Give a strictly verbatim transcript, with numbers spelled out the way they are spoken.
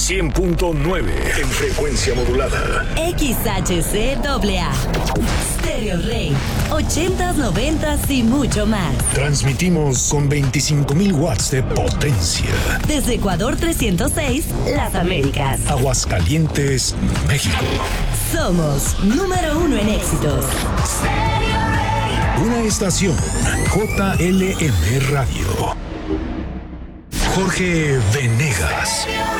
cien punto nueve en frecuencia modulada. X H C A A. Stereo Rey. ochentas, noventas y mucho más. Transmitimos con veinticinco mil watts de potencia. Desde Ecuador trescientos seis, Las Américas. Aguascalientes, México. Somos número uno en éxitos. Una estación J L M Radio. Jorge Venegas.